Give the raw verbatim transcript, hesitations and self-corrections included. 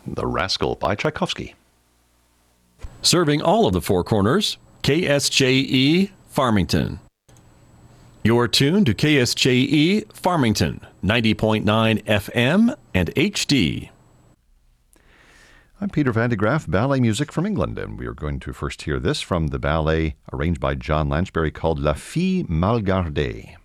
The Rascal by Tchaikovsky. Serving all of the Four Corners, K S J E Farmington. You're tuned to K S J E Farmington, ninety point nine F M and H D. I'm Peter Van de Graaff, ballet music from England, and we are going to first hear this from the ballet arranged by John Lanchbery called La Fille Mal Gardée.